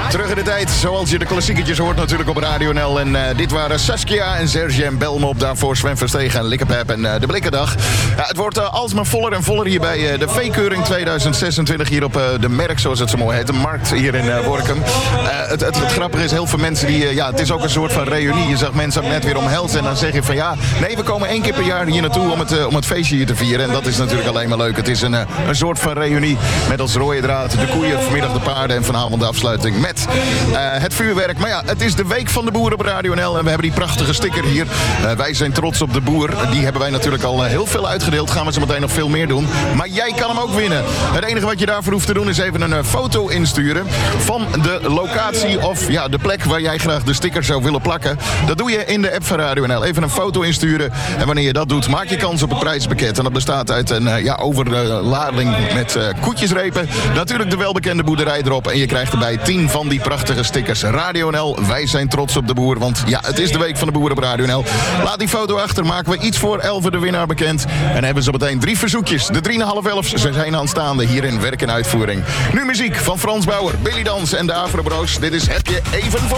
Terug in de tijd, zoals je de klassieketjes hoort natuurlijk op Radio NL. En dit waren Saskia en Serge en Belmop. Daarvoor Sven Verstegen en Likkepep en de Blikkendag. Ja, het wordt alsmaar voller en voller hier bij de V-keuring 2026. Hier op de Merk, zoals het zo mooi heet. De markt hier in Workum. Het grappige is, heel veel mensen die... het is ook een soort van reunie. Je zag mensen net weer omhelzen en dan zeg je van ja... Nee, we komen 1 keer per jaar hier naartoe om het feestje hier te vieren. En dat is natuurlijk alleen maar leuk. Het is een soort van reunie met als rode draad de koeien, vanmiddag de paarden en vanavond de afsluiting met het vuurwerk. Maar ja, het is de week van de boer op Radio NL en we hebben die prachtige sticker hier. Wij zijn trots op de boer. Die hebben wij natuurlijk al heel veel uitgedeeld. Gaan we zo meteen nog veel meer doen. Maar jij kan hem ook winnen. Het enige wat je daarvoor hoeft te doen is even een foto insturen van de locatie of de plek waar jij graag de sticker zou willen plakken. Dat doe je in de app van Radio NL. Even een foto insturen en wanneer je dat doet, maak je kans op het prijspakket. En dat bestaat uit een overlading met koetjesrepen. Natuurlijk de welbekende boerderij erop. En je krijgt erbij 10 van die prachtige stickers. Radio NL, wij zijn trots op de boer. Want ja, het is de week van de boer op Radio NL. Laat die foto achter, maken we iets voor 11 de winnaar bekend. En hebben ze meteen 3 verzoekjes. De 3,5 ze zijn aanstaande hier in werk en uitvoering. Nu muziek van Frans Bauer, Billy Dans en de Afro Bros. Dit is Heb je even voor